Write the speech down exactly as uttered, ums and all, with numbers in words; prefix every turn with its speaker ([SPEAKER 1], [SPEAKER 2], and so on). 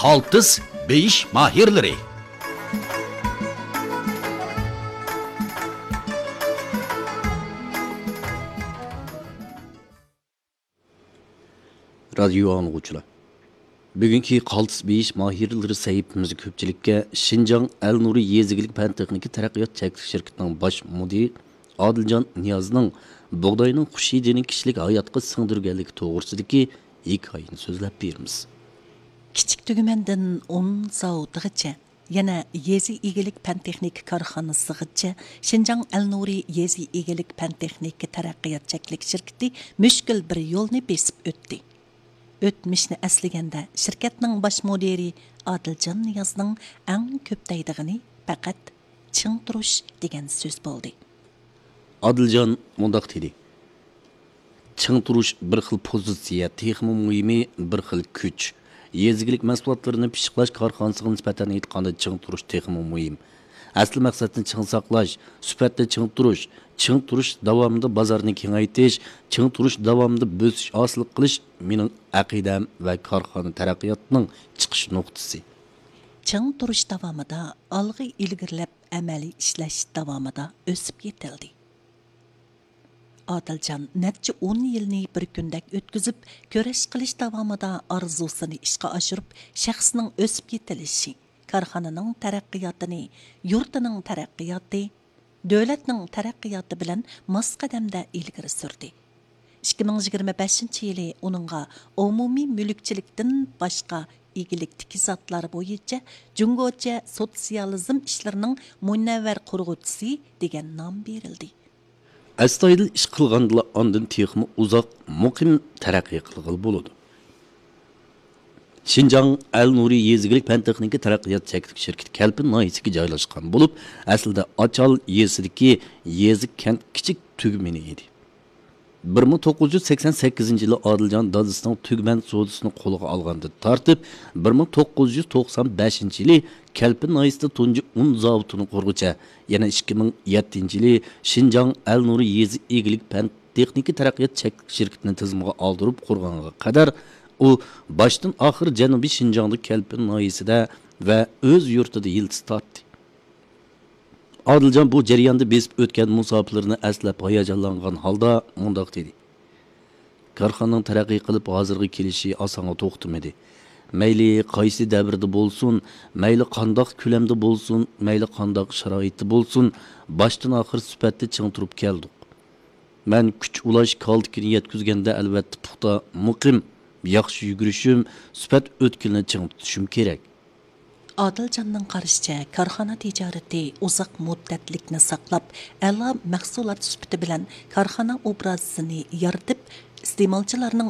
[SPEAKER 1] Kaltis beyiş mahirleri. Radio anlıqçılar. Bugünkü Kaltis beyiş mahirleri sahipimiz köpçülükке Şinjan El-Nuri Yezigilik Pen Texniki Teraqqiyot Çeklik şirketining baş müdiri Adiljan Niyazning bug'doyning xushiydining kishilik hayotga singdirganligi to'g'risidagi hikoyani so'zlab beramiz.
[SPEAKER 2] Kichik tugumandan un zavodigacha, yana Yezi egilik pan texnik korxonasigacha Şinjan El-Nuri Yezi egilik pan texniki taraqqiyot cheklik shirkati mushkul bir yo'lni besib o'tdi. O'tmishni aslaganda shirkatning bosh mudiri Adiljan Niyazning eng ko'p deydigini faqat ching turish degan so'z bo'ldi.
[SPEAKER 1] Adiljan mundaq dedi. Ching turish bir xil pozitsiya, texmi muhimi bir xil kuch. Yezigilik mahsulotlarini pishiqlash korxonasiga nisbatan aytganda ching turish texmi muhim. Asli maqsadni ching saqlash, sifatda ching turish, ching turish davomida bozorni kengaytirish, ching turish davomida bo'sish hosil qilish mening aqidam va korxona taraqqiyotining chiqish nuqtasi.
[SPEAKER 2] Ching turish davomida olg'a ilgirlab amaliy ishlash davomida o'sib yetildi. Adiljan necha o'n yilni bir kundak o'tkazib, ko'rish qilish davomida orzusini ishga oshirib, shaxsning o'sib yetilishi, korxonaning taraqqiyotini, yurtining taraqqiyoti, davlatning taraqqiyoti bilan mos qadamda ilgari surdi. ikki ming yigirma beshinchi yili uningga umumiy mulkchilikdan boshqa egilikdagi zotlar bo'yicha Jungocha sotsializm ishlarining munavvar qurg'uvchisi degan nom berildi.
[SPEAKER 1] Astoydil ish qilganda ondan texmi uzoq muqim taraqqiy qilg'il bo'ladi. Şinjan El-Nuri Yezigilik Pen Texniki Taraqqiyot Çeklik şirketi Kelpin nahiyasiga joylashgan bo'lib, aslida Achal yesidagi Yezik kent kichik tugmani edi. bir ming to'qqiz yuz sakson sakkizinchi yili Adiljan dadasining tugman sodasini qo'lga olganda tortib, bir ming to'qqiz yuz to'qson beshinchi yili Kelpin nahiyasida tunji un zavodini qurg'icha, yana ikki ming yettinchi yili Şinjan El-Nuri Yezi egilik Pen Texniki Taraqqiyot Çeklik şirketini tizimiga oldirib qurganga qadar u başdan oxir Janubiy Şinjanda Kelpin nahiyasida va o'z yurtida yildiz tortdi. Adiljan bu jarayonda besib o'tgan musofirlarni aslab hayajonlangan holda mundaq dedi. Korxonaning taraqqiy qilib hozirga kelishi osonga to'xtamadi. Mayli qaysi davrda bo'lsin, mayli qandoq ko'lamda bo'lsin, mayli qandoq sharoitda bo'lsin, boshdan oxir sifatda ching turib keldik. Men kuch ulash kaltikini yetkazganda albatta puxta, muqim, yaxshi yugurishim, sifat o'tkilni ching tutishim kerak.
[SPEAKER 2] Adiljanning qarashicha, korxona tijorati uzoq muddatlikni saqlab, a'lo mahsulot sifati bilan korxona obrazini yaratib, iste'molchilarning